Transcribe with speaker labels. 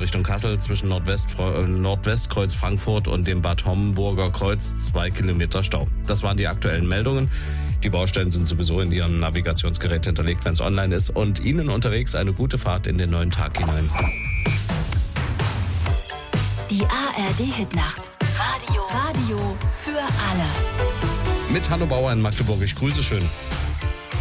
Speaker 1: Richtung Kassel zwischen Nordwestkreuz Frankfurt und dem Bad Homburger Kreuz 2 Kilometer Stau. Das waren die aktuellen Meldungen. Die Baustellen sind sowieso in Ihrem Navigationsgerät hinterlegt, wenn es online ist. Und Ihnen unterwegs eine gute Fahrt in den neuen Tag hinein.
Speaker 2: Die ARD-Hitnacht. Radio für alle.
Speaker 1: Mit Hanno Bauer in Magdeburg. Ich grüße schön.